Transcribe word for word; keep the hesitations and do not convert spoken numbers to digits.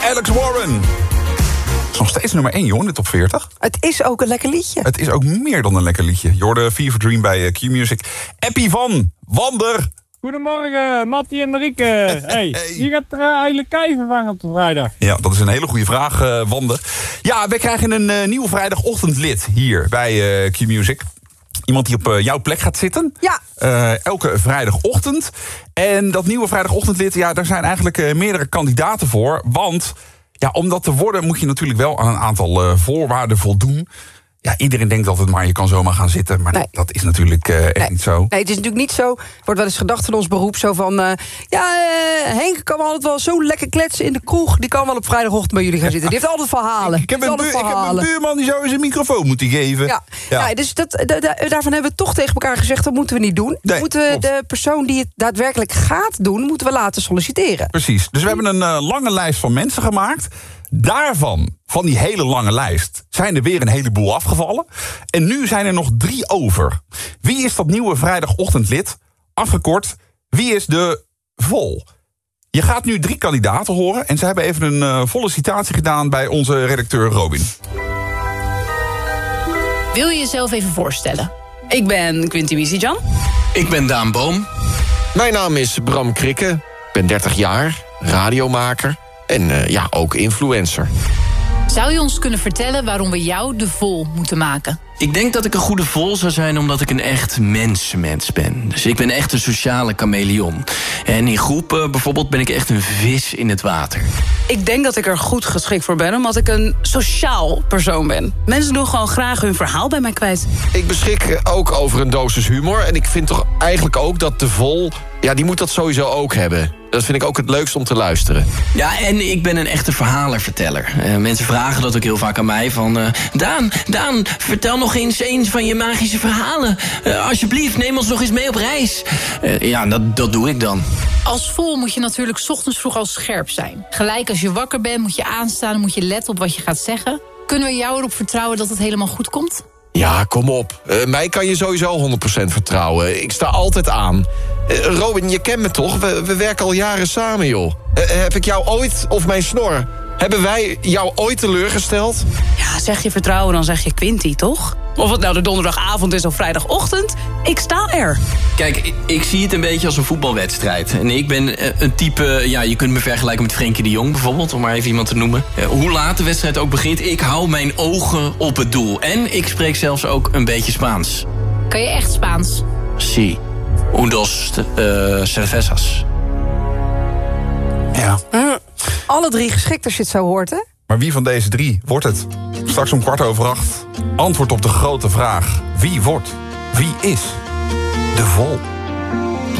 Alex Warren. Het is nog steeds nummer één, joh, in de top veertig. Het is ook een lekker liedje. Het is ook meer dan een lekker liedje. Je hoorde Fever Dream bij Q-Music. Appie van Wander. Goedemorgen, Mattie en Marieke. Hey, Hey. wie gaat er uh, eigenlijk Kai vervangen op de vrijdag? Ja, dat is een hele goede vraag, uh, Wander. Ja, we krijgen een uh, nieuwe vrijdagochtendlid hier bij uh, Q-Music. Iemand die op uh, jouw plek gaat zitten. Ja. Uh, elke vrijdagochtend. En dat nieuwe vrijdagochtendlid, ja, daar zijn eigenlijk uh, meerdere kandidaten voor. Want ja, om dat te worden moet je natuurlijk wel aan een aantal uh, voorwaarden voldoen. Ja, iedereen denkt altijd maar, je kan zomaar gaan zitten. Maar nee. dat is natuurlijk uh, echt nee. niet zo. Nee, het is natuurlijk niet zo. Er wordt wel eens gedacht van ons beroep zo van... Uh, ja, uh, Henk kan altijd wel zo lekker kletsen in de kroeg. Die kan wel op vrijdagochtend bij jullie gaan zitten. Die heeft altijd verhalen. Ik heb, een, altijd buur, ik heb een buurman die zou eens een microfoon moeten geven. Ja, ja. ja dus dat, da, da, daarvan hebben we toch tegen elkaar gezegd... dat moeten we niet doen. Nee, moeten we klopt. de persoon die het daadwerkelijk gaat doen... moeten we laten solliciteren. Precies. Dus we hebben een uh, lange lijst van mensen gemaakt... Daarvan, van die hele lange lijst, zijn er weer een heleboel afgevallen. En nu zijn er nog drie over. Wie is dat nieuwe vrijdagochtendlid? Afgekort, wie is de vol? Je gaat nu drie kandidaten horen... en ze hebben even een uh, volle citatie gedaan bij onze redacteur Robin. Wil je jezelf even voorstellen? Ik ben Quinty Wiesejan. Ik ben Daan Boom. Mijn naam is Bram Krikke. Ik ben dertig jaar, radiomaker... En uh, ja, ook influencer. Zou je ons kunnen vertellen waarom we jou de vol moeten maken? Ik denk dat ik een goede vol zou zijn omdat ik een echt mensenmens ben. Dus ik ben echt een sociale chameleon. En in groepen bijvoorbeeld ben ik echt een vis in het water. Ik denk dat ik er goed geschikt voor ben, omdat ik een sociaal persoon ben. Mensen doen gewoon graag hun verhaal bij mij kwijt. Ik beschik ook over een dosis humor. En ik vind toch eigenlijk ook dat de vol... ja, die moet dat sowieso ook hebben. Dat vind ik ook het leukst om te luisteren. Ja, en ik ben een echte verhalenverteller. Uh, mensen vragen dat ook heel vaak aan mij van... Uh, Daan, Daan, vertel nog eens een van je magische verhalen. Uh, alsjeblieft, neem ons nog eens mee op reis. Uh, ja, dat, dat doe ik dan. Als vol moet je natuurlijk 's ochtends vroeg al scherp zijn. Gelijk als je wakker bent, moet je aanstaan... moet je letten op wat je gaat zeggen. Kunnen we jou erop vertrouwen dat het helemaal goed komt? Ja, kom op. Uh, mij kan je sowieso honderd procent vertrouwen. Ik sta altijd aan. Uh, Robin, je kent me toch? We, we werken al jaren samen, joh. Uh, heb ik jou ooit, of mijn snor... hebben wij jou ooit teleurgesteld? Ja, zeg je vertrouwen, dan zeg je Quinty, toch? Of het nou de donderdagavond is of vrijdagochtend, ik sta er. Kijk, ik, ik zie het een beetje als een voetbalwedstrijd. En ik ben een type, ja, je kunt me vergelijken met Frenkie de Jong bijvoorbeeld... om maar even iemand te noemen. Hoe laat de wedstrijd ook begint, ik hou mijn ogen op het doel. En ik spreek zelfs ook een beetje Spaans. Kan je echt Spaans? Sí. Un, dos, uh, cervezas. Ja. Hm. Alle drie geschikt als je het zo hoort, hè? Maar wie van deze drie wordt het? Straks om kwart over acht. Antwoord op de grote vraag. Wie wordt? Wie is de vol?